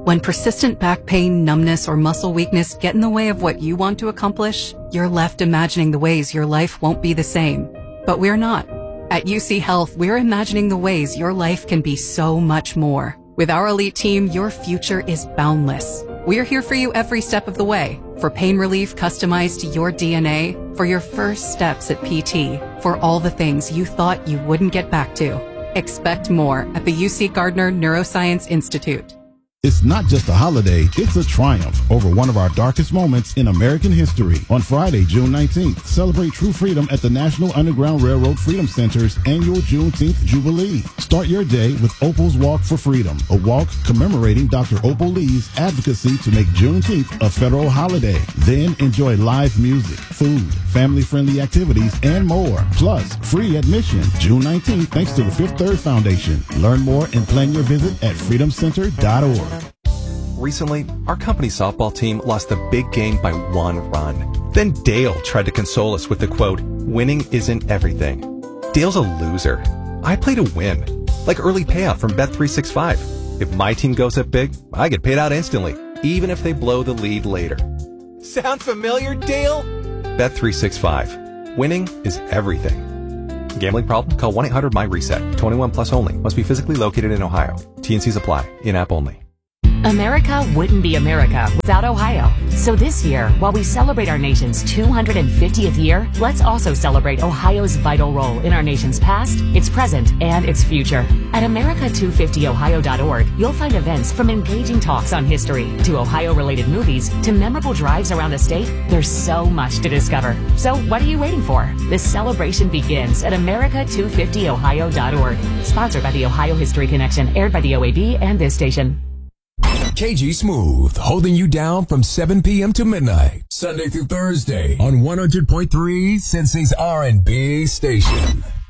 When persistent back pain, numbness, or muscle weakness get in the way of what you want to accomplish, you're left imagining the ways your life won't be the same. But we're not. At UC Health, we're imagining the ways your life can be so much more. With our elite team, your future is boundless. We're here for you every step of the way. For pain relief customized to your DNA, for your first steps at PT, for all the things you thought you wouldn't get back to. Expect more at the UC Gardner Neuroscience Institute. It's not just a holiday, it's a triumph over one of our darkest moments in American history. On Friday, June 19th, celebrate true freedom at the National Underground Railroad Freedom Center's annual Juneteenth Jubilee. Start your day with Opal's Walk for Freedom, a walk commemorating Dr. Opal Lee's advocacy to make Juneteenth a federal holiday. Then enjoy live music, food, family-friendly activities, and more. Plus, free admission June 19th thanks to the Fifth Third Foundation. Learn more and plan your visit at freedomcenter.org. Recently, our company softball team lost the big game by 1 run. Then Dale tried to console us with the quote, "Winning isn't everything." Dale's a loser. I play to win, like early payout from Bet365. If my team goes up big, I get paid out instantly, even if they blow the lead later. Sound familiar, Dale? Bet365. Winning is everything. Gambling problem? Call 1-800-MY-RESET. 21 plus only. Must be physically located in Ohio. T&Cs apply. In-app only. America wouldn't be America without Ohio. So this year, while we celebrate our nation's 250th year, let's also celebrate Ohio's vital role in our nation's past, its present, and its future. At America250ohio.org, you'll find events from engaging talks on history to Ohio-related movies to memorable drives around the state. There's so much to discover. So what are you waiting for? This celebration begins at America250ohio.org. Sponsored by the Ohio History Connection, aired by the OAB and this station. KG Smooth, holding you down from 7 p.m. to midnight, Sunday through Thursday on 100.3 Cincy's R&B station.